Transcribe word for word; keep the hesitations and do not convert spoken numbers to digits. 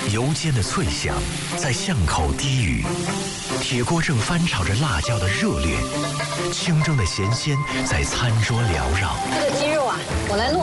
油煎的脆香在巷口低语，铁锅正翻炒着辣椒的热烈，清蒸的咸鲜在餐桌缭绕。 这个鸡肉啊，我来弄。